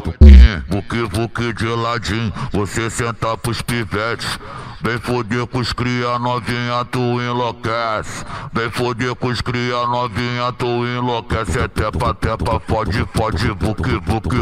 Vuque de ladinho, você senta pros pivetes. Vem foder com os cria novinha, tu enlouquece. Vem foder com os cria novinha, tu enlouquece. É tepa, fode, vuque.